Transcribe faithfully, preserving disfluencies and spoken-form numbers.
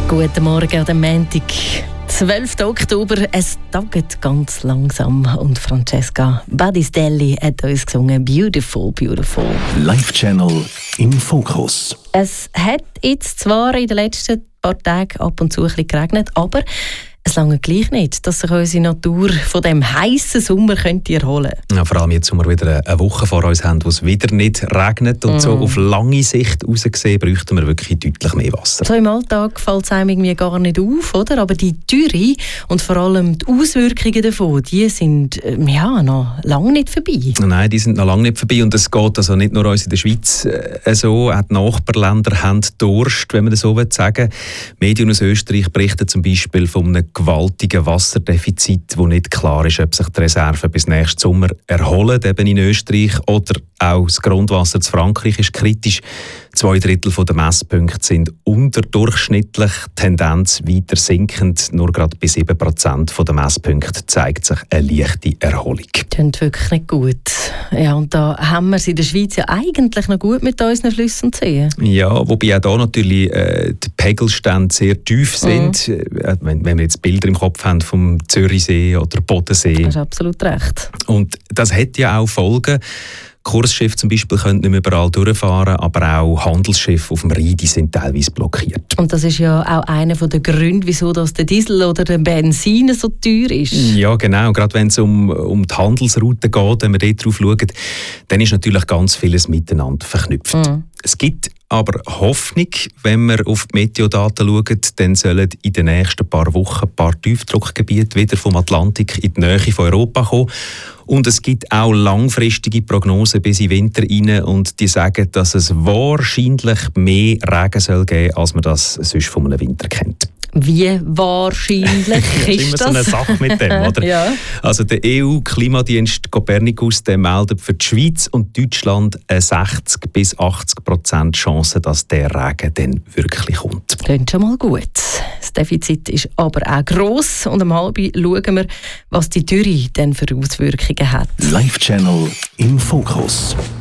Guten Morgen an dem Montag, zwölften Oktober. Es tagt ganz langsam und Francesca Battistelli hat uns gesungen «Beautiful, beautiful». Live-Channel im Fokus. Es hat jetzt zwar in den letzten paar Tagen ab und zu ein bisschen geregnet, aber es lange gleich nicht, dass sich unsere Natur von dem heißen Sommer könnte erholen könnte. Ja, vor allem jetzt, wo wir wieder eine Woche vor uns haben, wo es wieder nicht regnet. Und mm. so auf lange Sicht rausgesehen, bräuchten wir wirklich deutlich mehr Wasser. So im Alltag fällt es einem irgendwie gar nicht auf, oder? Aber die Dürre und vor allem die Auswirkungen davon, die sind äh, ja, noch lange nicht vorbei. Nein, die sind noch lange nicht vorbei. Und es geht also nicht nur uns in der Schweiz äh, so. Auch die Nachbarländer haben Durst, wenn man das so sagen will. Medien aus Österreich berichten zum Beispiel von einem gewaltigen Wasserdefizit, wo nicht klar ist, ob sich die Reserven bis nächsten Sommer erholen, eben in Österreich. Oder auch das Grundwasser zu Frankreich ist kritisch. Zwei Drittel der Messpunkte sind unterdurchschnittlich, Tendenz weiter sinkend. Nur gerade bei sieben Prozent der Messpunkte zeigt sich eine leichte Erholung. Das klingt wirklich nicht gut. Ja, und da haben wir es in der Schweiz ja eigentlich noch gut mit unseren Flüssen und Seen. Ja, wobei auch da natürlich äh, die Pegelstände sehr tief sind. Mhm. Äh, wenn, wenn wir jetzt Bilder im Kopf haben vom Zürichsee oder Bodensee. Du hast absolut recht. Und das hat ja auch Folgen. Kursschiffe zum Beispiel können nicht mehr überall durchfahren, aber auch Handelsschiffe auf dem Rhein sind teilweise blockiert. Und das ist ja auch einer der Gründe, wieso das der Diesel oder der Benzin so teuer ist. Ja, genau. Gerade wenn es um, um die Handelsroute geht, wenn wir dort drauf schauen, dann ist natürlich ganz vieles miteinander verknüpft. Mhm. Es gibt aber Hoffnung, wenn wir auf die Meteodaten schauen, dann sollen in den nächsten paar Wochen ein paar Tiefdruckgebiete wieder vom Atlantik in die Nähe von Europa kommen. Und es gibt auch langfristige Prognosen bis in den Winter rein und die sagen, dass es wahrscheinlich mehr Regen soll geben, als man das sonst von einem Winter kennt. Wie wahrscheinlich ist, ist immer das? so eine Sache mit dem, oder? Ja. Also der E U-Klimadienst Copernicus der meldet für die Schweiz und Deutschland eine sechzig bis achtzig Prozent Chance, dass der Regen dann wirklich kommt. Klingt schon mal gut. Das Defizit ist aber auch gross und um halb schauen wir, was die Dürre dann für Auswirkungen hat. Live-Channel im Fokus.